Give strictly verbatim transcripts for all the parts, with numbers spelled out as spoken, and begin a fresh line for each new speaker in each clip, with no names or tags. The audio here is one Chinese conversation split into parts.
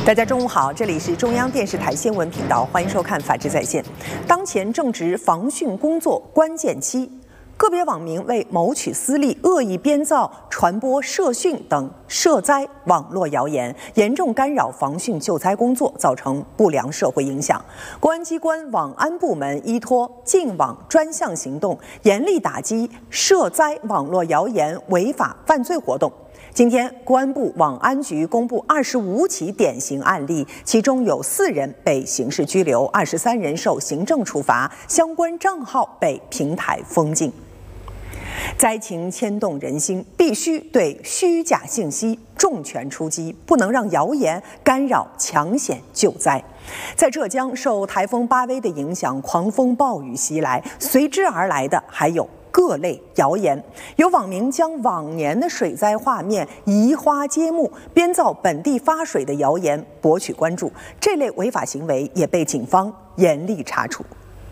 大家中午好，这里是中央电视台新闻频道，欢迎收看《法治在线》。当前正值防汛工作关键期，个别网民为谋取私利，恶意编造、传播涉汛等涉灾网络谣言，严重干扰防汛救灾工作，造成不良社会影响。公安机关网安部门依托净网专项行动，严厉打击涉灾网络谣言违法犯罪活动。今天，公安部网安局公布二十五起典型案例，其中有四人被刑事拘留，二十三人受行政处罚，相关账号被平台封禁。灾情牵动人心，必须对虚假信息重拳出击，不能让谣言干扰抢险救灾。在浙江，受台风巴威的影响，狂风暴雨袭来，随之而来的还有各类谣言。有网民将往年的水灾画面移花接木，编造本地发水的谣言，博取关注。这类违法行为也被警方严厉查处。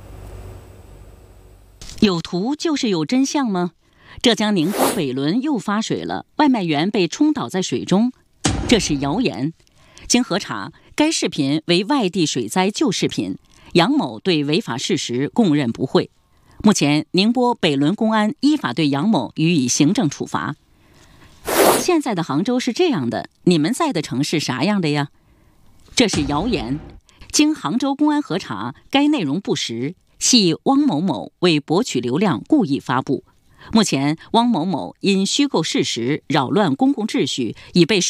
有图就是有真相吗？浙江宁波北仑又发水了，外卖员被冲倒在水中，这是谣言。经核查，该视频为外地水灾旧视频，杨某对违法事实供认不讳。目前，宁波北仑公安依法对杨某予以行政处罚。现在的杭州是这样的，你们在的城市啥样的呀？这是谣言。经杭州公安核查，该内容不实，系汪某某为博取流量故意发布。目前，汪某某因虚构事实扰乱公共秩序，已被